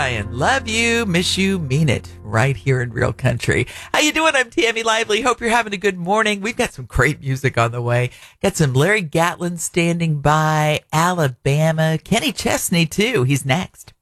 Ryan. Love you, miss you, mean it. Right here in Real Country. How you doing? I'm Tammy Lively. Hope you're having a good morning. We've got some great music on the way. Got some Larry Gatlin standing by, Alabama. Kenny Chesney, too. He's next.